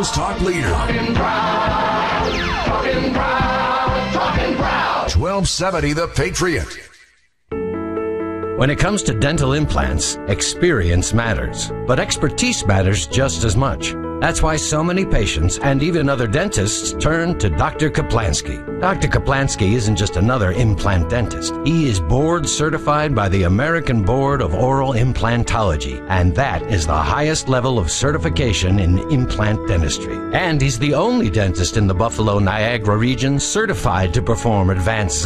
News Talk leader. Talking Brown. 1270 The Patriot. When it comes to dental implants, experience matters, but expertise matters just as much. That's why so many patients and even other dentists turn to Dr. Kaplansky. Dr. Kaplansky isn't just another implant dentist. He is board certified by the American Board of Oral Implantology, and that is the highest level of certification in implant dentistry. And he's the only dentist in the Buffalo-Niagara region certified to perform advanced